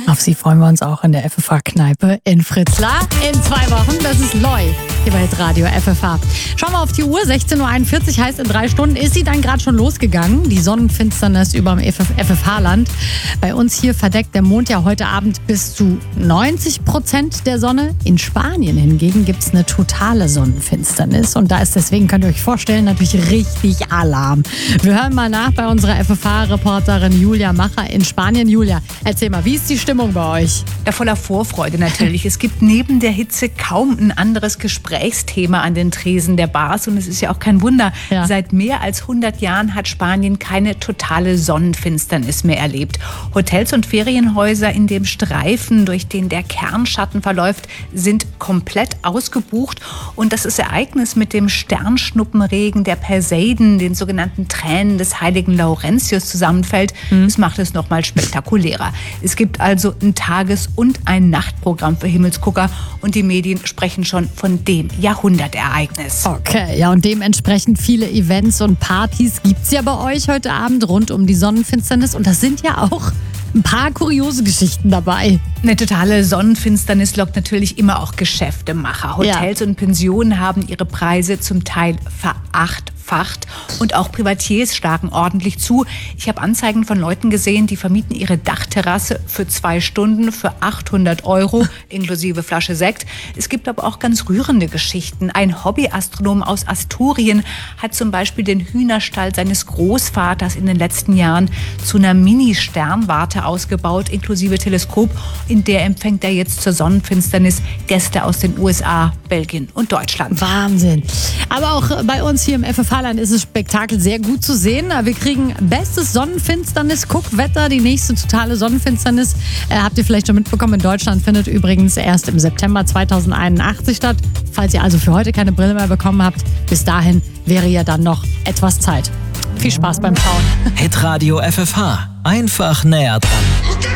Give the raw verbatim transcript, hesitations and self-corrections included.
Auf Sie freuen wir uns auch in der F F H-Kneipe in Fritzlar in zwei Wochen. Das ist Loi hier bei Hitradio F F H. Schauen wir auf die Uhr. sechzehn Uhr einundvierzig heißt, in drei Stunden ist sie dann gerade schon losgegangen. Die Sonnenfinsternis über dem F F H-Land. Bei uns hier verdeckt der Mond ja heute Abend bis zu neunzig Prozent der Sonne. In Spanien hingegen gibt es eine totale Sonnenfinsternis. Und da ist deswegen, könnt ihr euch vorstellen, natürlich richtig Alarm. Wir hören mal nach bei unserer F F H-Reporterin Julia Macher in Spanien. Julia, erzähl mal, wie ist die Stimmung bei euch? Ja, voller Vorfreude natürlich. Es gibt neben der Hitze kaum ein anderes Gesprächsthema an den Tresen der Bars. Und es ist ja auch kein Wunder. Ja. Seit mehr als hundert Jahren hat Spanien keine totale Sonnenfinsternis mehr erlebt. Hotels und Ferienhäuser in dem Streifen, durch den der Kernschatten verläuft, sind komplett ausgebucht. Und das ist Ereignis mit dem Sternschnuppenregen der Perseiden, den sogenannten Tränen des heiligen Laurentius zusammenfällt. Mhm. Das macht es noch mal spektakulärer. Es gibt also ein Tages- und ein Nachtprogramm für Himmelsgucker und die Medien sprechen schon von dem Jahrhundertereignis. Okay, ja, und dementsprechend viele Events und Partys gibt es ja bei euch heute Abend rund um die Sonnenfinsternis und das sind ja auch ein paar kuriose Geschichten dabei. Eine totale Sonnenfinsternis lockt natürlich immer auch Geschäftemacher. Hotels ja. und Pensionen haben ihre Preise zum Teil verachtfacht und auch Privatiers schlagen ordentlich zu. Ich habe Anzeigen von Leuten gesehen, die vermieten ihre Dachterrasse für zwei Stunden für achthundert Euro inklusive Flasche Sekt. Es gibt aber auch ganz rührende Geschichten. Ein Hobbyastronom aus Asturien hat zum Beispiel den Hühnerstall seines Großvaters in den letzten Jahren zu einer Mini-Sternwarte ausgebaut, inklusive Teleskop. In der empfängt er jetzt zur Sonnenfinsternis Gäste aus den U S A, Belgien und Deutschland. Wahnsinn. Aber auch bei uns hier im F F H-Land ist das Spektakel sehr gut zu sehen. Wir kriegen bestes Sonnenfinsternis-Guckwetter. Die nächste totale Sonnenfinsternis, äh, habt ihr vielleicht schon mitbekommen, in Deutschland findet übrigens erst im September zweitausendeinundachtzig statt. Falls ihr also für heute keine Brille mehr bekommen habt, bis dahin wäre ja dann noch etwas Zeit. Viel Spaß beim Schauen. Hitradio F F H. Einfach näher dran.